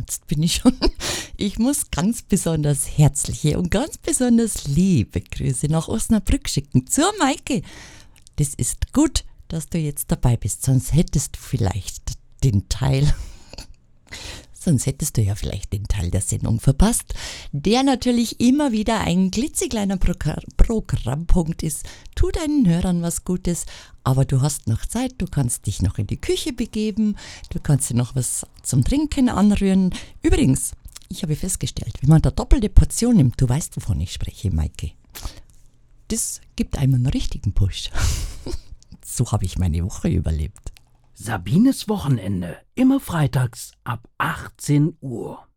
jetzt bin ich schon. Ich muss ganz besonders herzliche und ganz besonders liebe Grüße nach Osnabrück schicken zur Maike. Das ist gut, dass du jetzt dabei bist, sonst hättest du vielleicht den Teil der Sendung verpasst, der natürlich immer wieder ein klitzekleiner Programmpunkt ist. Tu deinen Hörern was Gutes, aber du hast noch Zeit, du kannst dich noch in die Küche begeben, du kannst dir noch was zum Trinken anrühren. Übrigens, ich habe festgestellt, wenn man da doppelte Portion nimmt, du weißt, wovon ich spreche, Maike, das gibt einem einen richtigen Push. So habe ich meine Woche überlebt. Sabines Wochenende, immer freitags ab 18 Uhr.